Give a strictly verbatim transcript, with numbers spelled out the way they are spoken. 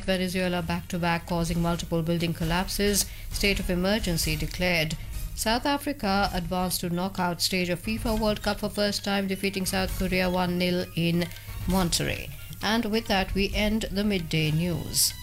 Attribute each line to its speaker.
Speaker 1: hit Venezuela back to back, causing multiple building collapses. State of emergency declared. South Africa advanced to knockout stage of FIFA World Cup for first time, defeating South Korea one nil in Monterrey. And with that, we end the midday news.